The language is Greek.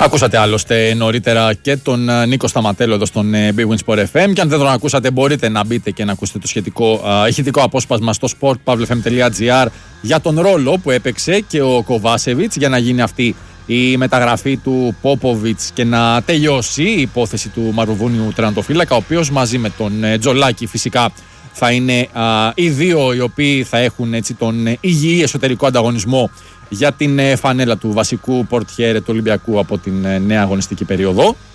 Ακούσατε άλλωστε νωρίτερα και τον Νίκο Σταματέλο εδώ στον Big Win Sport FM. Και αν δεν τον ακούσατε, μπορείτε να μπείτε και να ακούσετε το σχετικό ηχητικό απόσπασμα στο sport.pavlefm.gr για τον ρόλο που έπαιξε και ο Κοβάσεβιτς για να γίνει αυτή η μεταγραφή του Πόποβιτς και να τελειώσει η υπόθεση του Μαυροβούνιου τερματοφύλακα, ο οποίος μαζί με τον Τζολάκη φυσικά θα είναι οι δύο οι οποίοι θα έχουν έτσι τον υγιή εσωτερικό ανταγωνισμό για την φανέλα του βασικού πορτιέρε του Ολυμπιακού από την νέα αγωνιστική περίοδο.